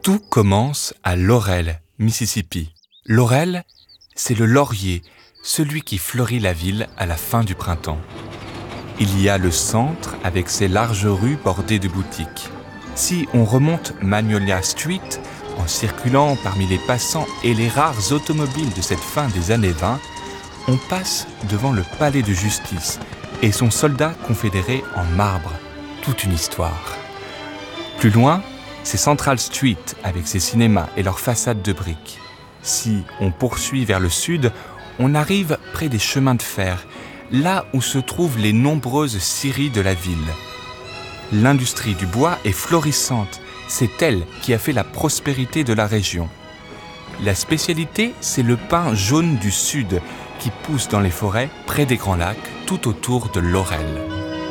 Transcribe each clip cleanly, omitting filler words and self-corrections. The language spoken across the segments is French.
Tout commence à Laurel, Mississippi. Laurel, c'est le laurier, celui qui fleurit la ville à la fin du printemps. Il y a le centre avec ses larges rues bordées de boutiques. Si on remonte Magnolia Street, en circulant parmi les passants et les rares automobiles de cette fin des années 20, on passe devant le palais de justice et son soldat confédéré en marbre. Toute une histoire. Plus loin, c'est Central Street avec ses cinémas et leurs façades de briques. Si on poursuit vers le sud, on arrive près des chemins de fer, là où se trouvent les nombreuses scieries de la ville. L'industrie du bois est florissante, c'est elle qui a fait la prospérité de la région. La spécialité, c'est le pin jaune du sud, qui pousse dans les forêts près des Grands Lacs, tout autour de Laurel.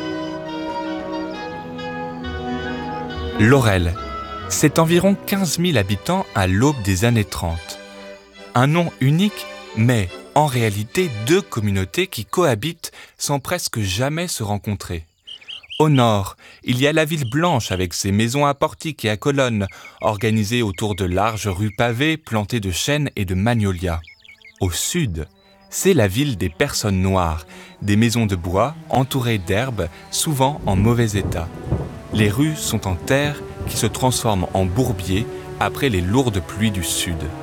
Laurel, c'est environ 15 000 habitants à l'aube des années 30. Un nom unique, mais en réalité 2 communautés qui cohabitent sans presque jamais se rencontrer. Au nord, il y a la ville blanche avec ses maisons à portiques et à colonnes, organisées autour de larges rues pavées plantées de chênes et de magnolias. Au sud, c'est la ville des personnes noires, des maisons de bois entourées d'herbes, souvent en mauvais état. Les rues sont en terre qui se transforment en bourbiers après les lourdes pluies du sud.